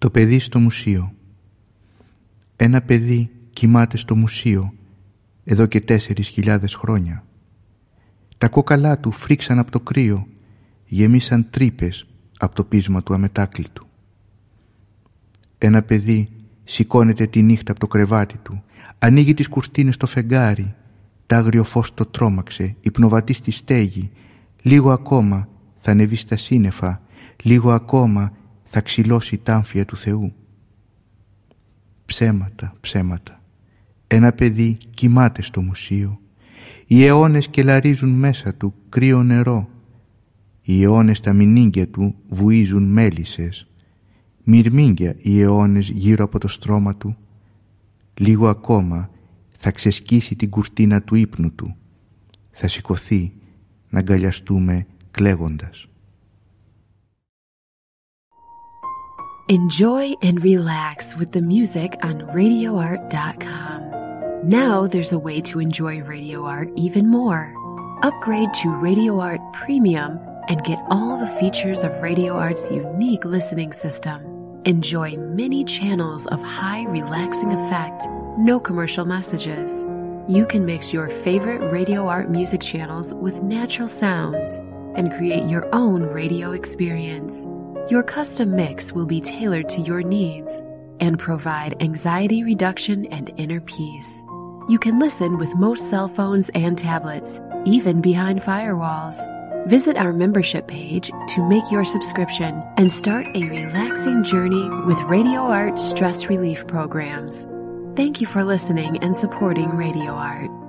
Το παιδί στο μουσείο. Ένα παιδί κοιμάται στο μουσείο εδώ και 4.000 χρόνια. Τα κόκαλά του φρίξαν από το κρύο, γεμίσαν τρύπες από το πείσμα του αμετάκλητου. Ένα παιδί σηκώνεται τη νύχτα από το κρεβάτι του, ανοίγει τις κουρτίνες στο φεγγάρι, τ' άγριο φως το τρόμαξε, υπνοβατεί στη στέγη, λίγο ακόμα θα ανεβεί στα σύννεφα, λίγο ακόμα θα ξυλώσει τ' άμφια του Θεού. Ψέματα, ψέματα. Ένα παιδί κοιμάται στο μουσείο. Οι αιώνες κελαρίζουν μέσα του κρύο νερό. Οι αιώνες τα μηνύγκια του βουίζουν μέλισσες. Μυρμήγκια οι αιώνες γύρω από το στρώμα του. Λίγο ακόμα θα ξεσκίσει την κουρτίνα του ύπνου του. Θα σηκωθεί να αγκαλιαστούμε κλαίγοντας. Enjoy and relax with the music on RadioArt.com. Now there's a way to enjoy Radio Art even more. Upgrade to Radio Art Premium and get all the features of Radio Art's unique listening system. Enjoy many channels of high relaxing effect, no commercial messages. You can mix your favorite Radio Art music channels with natural sounds and create your own radio experience. Your custom mix will be tailored to your needs and provide anxiety reduction and inner peace. You can listen with most cell phones and tablets, even behind firewalls. Visit our membership page to make your subscription and start a relaxing journey with Radio Art stress relief programs. Thank you for listening and supporting Radio Art.